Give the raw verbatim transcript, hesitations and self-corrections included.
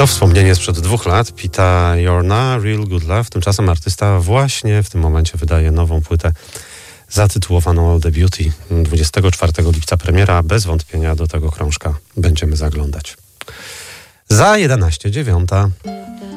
To wspomnienie sprzed dwóch lat Pita Jorna, Real Good Love. Tymczasem artysta właśnie w tym momencie wydaje nową płytę zatytułowaną All the Beauty. dwudziestego czwartego lipca premiera. Bez wątpienia do tego krążka będziemy zaglądać. Za jedenaście dziewiąta.